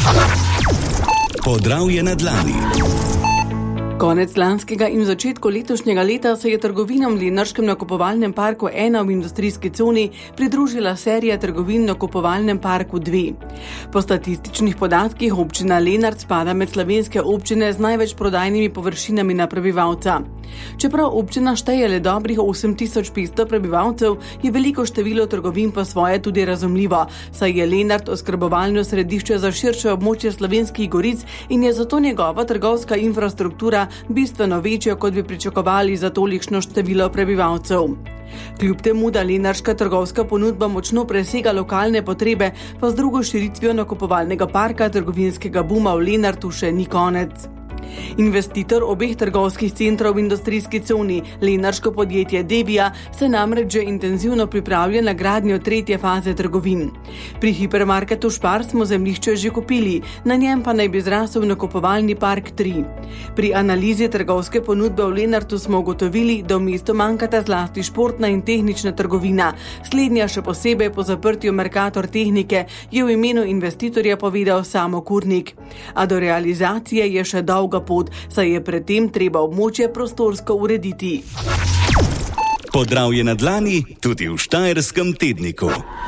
Podravje na dlani. Konec lanskega in v začetku letošnjega leta se je trgovinam v Lenarškem nakupovalnem parku 1 v industrijski coni pridružila serija trgovin v nakupovalnem parku 2. Po statističnih podatkih občina Lenart spada med slovenske občine z največ prodajnimi površinami na prebivalca. Čeprav občina šteje le dobrih 8500 prebivalcev, je veliko število trgovin po svoje tudi razumljivo, saj je Lenart oskrbovalno središče za širše območje Slovenskih goric in je zato njegova trgovska infrastruktura bistveno večja, kot bi pričakovali za tolikšno število prebivalcev. Kljub temu, da lenarška trgovska ponudba močno presega lokalne potrebe, pa z drugo širitvijo nakupovalnega parka trgovinskega buma v Lenartu še ni konec. Investitor obeh trgovskih centrov v industrijski coni, lenarško podjetje Devija, se namreč že intenzivno pripravlja na gradnjo 3. faze trgovin. Pri hipermarketu Spar smo zemljišče že kupili, na njem pa naj bi zrasel nakupovalni park 3. Pri analizi trgovske ponudbe v Lenartu smo ugotovili, da v mestu manjkata zlasti športna in tehnična trgovina. Slednja še posebej po zaprtju Mercator tehnike, je v imenu investitorja povedal Samo Kurnik. A do realizacije je še dolga pot, saj je predtem treba območje prostorsko urediti. Podravje na dlani tudi v Štajerskem tedniku.